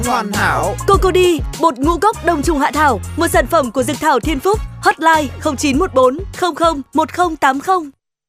hoàn hảo. Cocody, bột ngũ cốc đông trùng hạ thảo, một sản phẩm của Dược thảo Thiên Phúc. Hotline 0914 00 1080.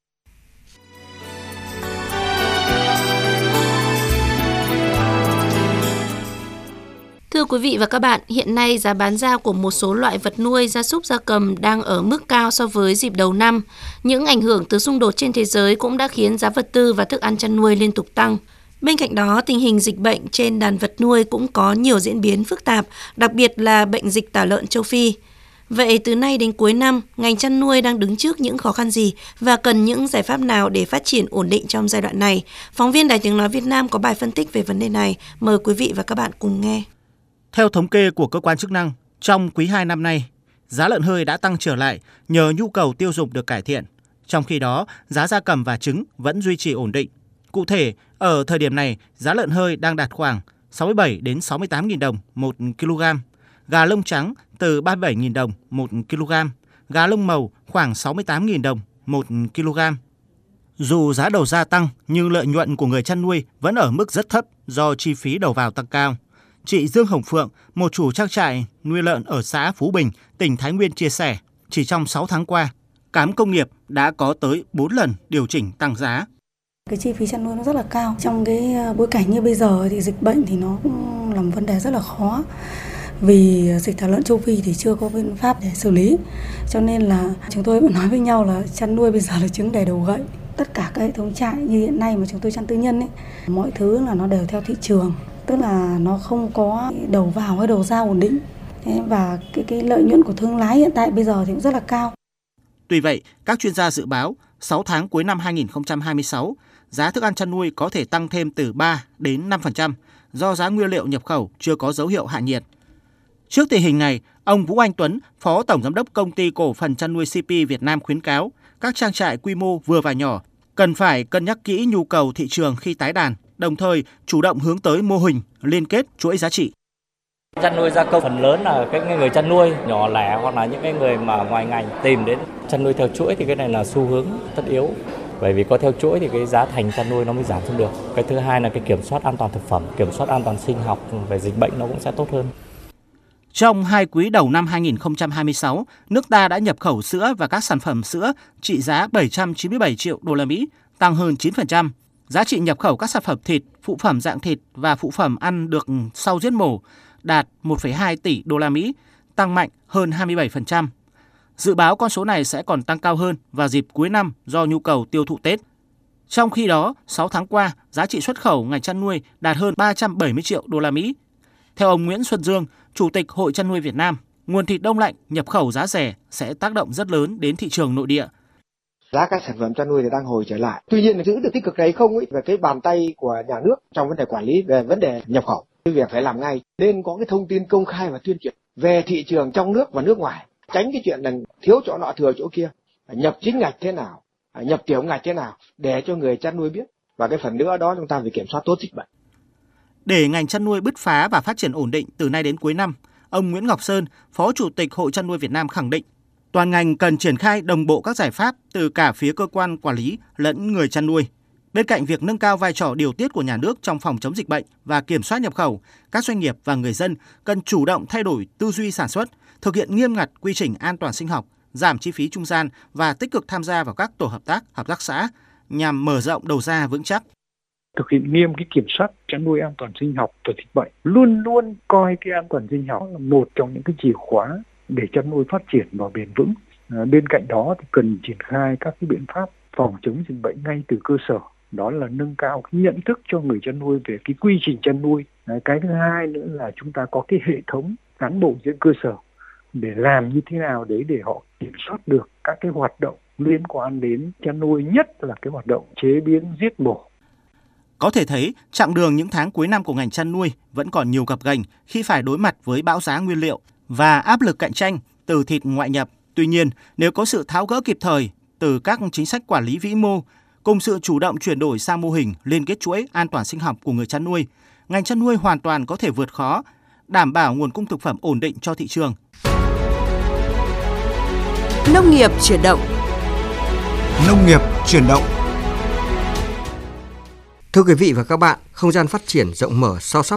Thưa quý vị và các bạn, hiện nay giá bán ra của một số loại vật nuôi gia súc gia cầm đang ở mức cao so với dịp đầu năm. Những ảnh hưởng từ xung đột trên thế giới cũng đã khiến giá vật tư và thức ăn chăn nuôi liên tục tăng. Bên cạnh đó, tình hình dịch bệnh trên đàn vật nuôi cũng có nhiều diễn biến phức tạp, đặc biệt là bệnh dịch tả lợn châu Phi. Vậy từ nay đến cuối năm, ngành chăn nuôi đang đứng trước những khó khăn gì và cần những giải pháp nào để phát triển ổn định trong giai đoạn này? Phóng viên Đài Tiếng nói Việt Nam có bài phân tích về vấn đề này. Mời quý vị và các bạn cùng nghe. Theo thống kê của cơ quan chức năng, trong quý 2 năm nay, giá lợn hơi đã tăng trở lại nhờ nhu cầu tiêu dùng được cải thiện. Trong khi đó, giá gia cầm và trứng vẫn duy trì ổn định. Cụ thể, ở thời điểm này, giá lợn hơi đang đạt khoảng 67 đến 68.000 đồng 1 kg, gà lông trắng từ 37.000 đồng 1 kg, gà lông màu khoảng 68.000 đồng 1 kg. Dù giá đầu ra tăng nhưng lợi nhuận của người chăn nuôi vẫn ở mức rất thấp do chi phí đầu vào tăng cao. Chị Dương Hồng Phượng, một chủ trang trại nuôi lợn ở xã Phú Bình, tỉnh Thái Nguyên chia sẻ, chỉ trong 6 tháng qua, cám công nghiệp đã có tới 4 lần điều chỉnh tăng giá. Cái chi phí chăn nuôi nó rất là cao. Trong cái bối cảnh như bây giờ thì dịch bệnh thì nó cũng là một vấn đề rất là khó. Vì dịch tả lợn châu Phi thì chưa có biện pháp để xử lý. Cho nên là chúng tôi nói với nhau là chăn nuôi bây giờ là trứng đẻ đầu gậy. Tất cả các hệ thống trại như hiện nay mà chúng tôi chăn tư nhân ấy, mọi thứ là nó đều theo thị trường. Tức là nó không có đầu vào hay đầu ra ổn định. Và cái lợi nhuận của thương lái hiện tại bây giờ thì cũng rất là cao. Tuy vậy, các chuyên gia dự báo 6 tháng cuối năm 2026, giá thức ăn chăn nuôi có thể tăng thêm từ 3 đến 5% do giá nguyên liệu nhập khẩu chưa có dấu hiệu hạ nhiệt. Trước tình hình này, ông Vũ Anh Tuấn, Phó Tổng Giám đốc Công ty Cổ phần Chăn nuôi CP Việt Nam khuyến cáo các trang trại quy mô vừa và nhỏ cần phải cân nhắc kỹ nhu cầu thị trường khi tái đàn, đồng thời chủ động hướng tới mô hình liên kết chuỗi giá trị. Chăn nuôi gia cầm phần lớn là các người chăn nuôi nhỏ lẻ hoặc là những cái người mà ngoài ngành tìm đến chăn nuôi theo chuỗi thì cái này là xu hướng tất yếu. Bởi vì có theo chuỗi thì cái giá thành chăn nuôi nó mới giảm xuống được. Cái thứ hai là cái kiểm soát an toàn thực phẩm, kiểm soát an toàn sinh học về dịch bệnh nó cũng sẽ tốt hơn. Trong 2 quý đầu năm 2026, nước ta đã nhập khẩu sữa và các sản phẩm sữa trị giá 797 triệu đô la Mỹ, tăng hơn 9%. Giá trị nhập khẩu các sản phẩm thịt, phụ phẩm dạng thịt và phụ phẩm ăn được sau giết mổ đạt 1,2 tỷ đô la Mỹ, tăng mạnh hơn 27%. Dự báo con số này sẽ còn tăng cao hơn vào dịp cuối năm do nhu cầu tiêu thụ Tết. Trong khi đó, 6 tháng qua, giá trị xuất khẩu ngành chăn nuôi đạt hơn 370 triệu đô la Mỹ. Theo ông Nguyễn Xuân Dương, Chủ tịch Hội Chăn nuôi Việt Nam, nguồn thịt đông lạnh nhập khẩu giá rẻ sẽ tác động rất lớn đến thị trường nội địa. Giá các sản phẩm chăn nuôi thì đang hồi trở lại. Tuy nhiên giữ được tích cực này không ấy, về cái bàn tay của nhà nước trong vấn đề quản lý về vấn đề nhập khẩu, cái việc phải làm ngay. Nên có cái thông tin công khai và tuyên truyền về thị trường trong nước và nước ngoài, tránh cái chuyện là thiếu chỗ nọ thừa chỗ kia, nhập chính ngạch thế nào, nhập tiểu ngạch thế nào để cho người chăn nuôi biết. Và cái phần nữa đó chúng ta phải kiểm soát tốt dịch bệnh. Để ngành chăn nuôi bứt phá và phát triển ổn định từ nay đến cuối năm, ông Nguyễn Ngọc Sơn, Phó Chủ tịch Hội Chăn nuôi Việt Nam khẳng định, toàn ngành cần triển khai đồng bộ các giải pháp từ cả phía cơ quan quản lý lẫn người chăn nuôi. Bên cạnh việc nâng cao vai trò điều tiết của nhà nước trong phòng chống dịch bệnh và kiểm soát nhập khẩu, các doanh nghiệp và người dân cần chủ động thay đổi tư duy sản xuất, thực hiện nghiêm ngặt quy trình an toàn sinh học, giảm chi phí trung gian và tích cực tham gia vào các tổ hợp tác xã nhằm mở rộng đầu ra vững chắc. Thực hiện nghiêm cái kiểm soát chăn nuôi an toàn sinh học và dịch bệnh, luôn luôn coi cái an toàn sinh học là một trong những cái chìa khóa để chăn nuôi phát triển và bền vững. Bên cạnh đó thì cần triển khai các cái biện pháp phòng chống dịch bệnh ngay từ cơ sở. Đó là nâng cao cái nhận thức cho người chăn nuôi về cái quy trình chăn nuôi. Cái thứ hai nữa là chúng ta có cái hệ thống cán bộ trên cơ sở để làm như thế nào đấy để họ kiểm soát được các cái hoạt động liên quan đến chăn nuôi, nhất là cái hoạt động chế biến giết mổ. Có thể thấy, chặng đường những tháng cuối năm của ngành chăn nuôi vẫn còn nhiều gập ghềnh khi phải đối mặt với bão giá nguyên liệu và áp lực cạnh tranh từ thịt ngoại nhập. Tuy nhiên, nếu có sự tháo gỡ kịp thời từ các chính sách quản lý vĩ mô, cùng sự chủ động chuyển đổi sang mô hình liên kết chuỗi an toàn sinh học của người chăn nuôi, ngành chăn nuôi hoàn toàn có thể vượt khó, đảm bảo nguồn cung thực phẩm ổn định cho thị trường. Nông nghiệp chuyển động. Nông nghiệp chuyển động. Thưa quý vị và các bạn, không gian phát triển rộng mở sau sáp nhập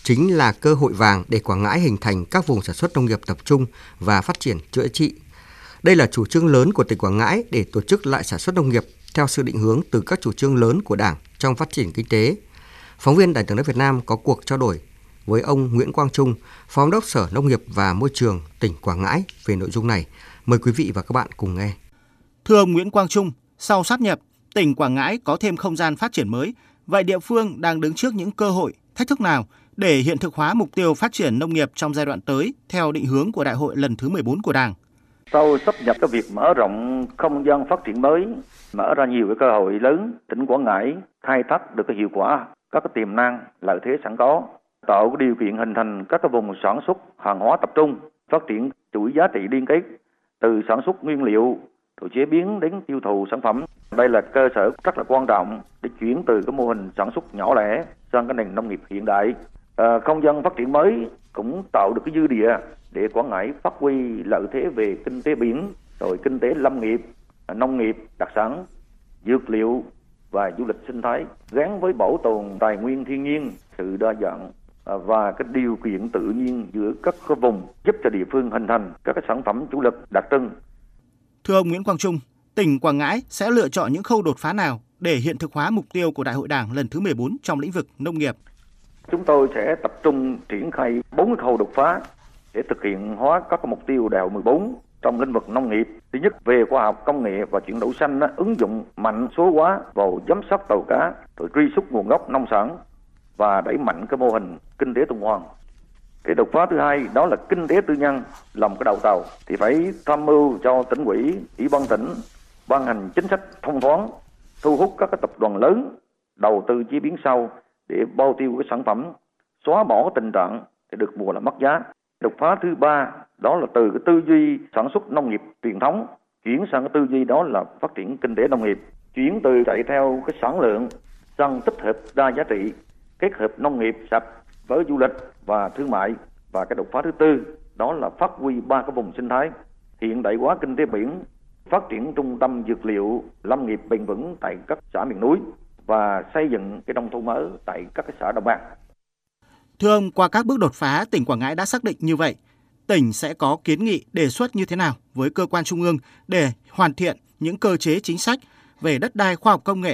chính là cơ hội vàng để Quảng Ngãi hình thành các vùng sản xuất nông nghiệp tập trung và phát triển chuỗi giá trị. Đây là chủ trương lớn của tỉnh Quảng Ngãi để tổ chức lại sản xuất nông nghiệp theo sự định hướng từ các chủ trương lớn của Đảng trong phát triển kinh tế. Phóng viên Đài tiếng nói Việt Nam có cuộc trao đổi với ông Nguyễn Quang Trung, Phó Giám đốc Sở Nông nghiệp và Môi trường tỉnh Quảng Ngãi về nội dung này. Mời quý vị và các bạn cùng nghe. Thưa ông Nguyễn Quang Trung, sau sáp nhập, tỉnh Quảng Ngãi có thêm không gian phát triển mới. Vậy địa phương đang đứng trước những cơ hội, thách thức nào để hiện thực hóa mục tiêu phát triển nông nghiệp trong giai đoạn tới theo định hướng của Đại hội lần thứ 14 của Đảng? Sau sáp nhập, cái việc mở rộng không gian phát triển mới mở ra nhiều cái cơ hội lớn. Tỉnh Quảng Ngãi khai thác được cái hiệu quả các cái tiềm năng lợi thế sẵn có, tạo cái điều kiện hình thành các cái vùng sản xuất hàng hóa tập trung, phát triển chuỗi giá trị liên kết từ sản xuất nguyên liệu rồi chế biến đến tiêu thụ sản phẩm. Đây là cơ sở rất là quan trọng để chuyển từ cái mô hình sản xuất nhỏ lẻ sang cái nền nông nghiệp hiện đại. Không gian phát triển mới cũng tạo được cái dư địa để Quảng Ngãi phát huy lợi thế về kinh tế biển, rồi kinh tế lâm nghiệp, nông nghiệp đặc sản, dược liệu và du lịch sinh thái, gắn với bảo tồn tài nguyên thiên nhiên, sự đa dạng và cái điều kiện tự nhiên giữa các cái vùng, giúp cho địa phương hình thành các cái sản phẩm chủ lực đặc trưng. Thưa ông Nguyễn Quang Trung, tỉnh Quảng Ngãi sẽ lựa chọn những khâu đột phá nào để hiện thực hóa mục tiêu của Đại hội Đảng lần thứ 14 trong lĩnh vực nông nghiệp? Chúng tôi sẽ tập trung triển khai 4 khâu đột phá để thực hiện hóa các mục tiêu Đại hội 14 trong lĩnh vực nông nghiệp. Thứ nhất, về khoa học công nghệ và chuyển đổi xanh, ứng dụng mạnh số hóa vào giám sát tàu cá, rồi truy xuất nguồn gốc nông sản và đẩy mạnh cái mô hình kinh tế tuần hoàn. Cái đột phá thứ hai đó là kinh tế tư nhân làm cái đầu tàu, thì phải tham mưu cho tỉnh ủy, ủy ban tỉnh ban hành chính sách thông thoáng, thu hút các cái tập đoàn lớn đầu tư chế biến sâu để bao tiêu cái sản phẩm, xóa bỏ tình trạng để được mùa là mất giá. Đột phá thứ ba đó là từ cái tư duy sản xuất nông nghiệp truyền thống chuyển sang cái tư duy đó là phát triển kinh tế nông nghiệp, chuyển từ chạy theo cái sản lượng sang tích hợp đa giá trị, kết hợp nông nghiệp sạch với du lịch và thương mại. Và cái đột phá thứ tư đó là phát huy 3 cái vùng sinh thái, hiện đại hóa kinh tế biển, phát triển trung tâm dược liệu, lâm nghiệp bền vững tại các xã miền núi và xây dựng cái nông thôn mới tại các cái xã đồng bằng. Thưa ông, qua các bước đột phá, tỉnh Quảng Ngãi đã xác định như vậy. Tỉnh sẽ có kiến nghị đề xuất như thế nào với cơ quan trung ương để hoàn thiện những cơ chế chính sách về đất đai, khoa học công nghệ